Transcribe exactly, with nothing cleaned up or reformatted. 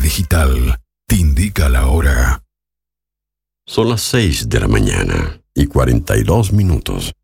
digital te indica la hora. Son las seis de la mañana y cuarenta y dos minutos.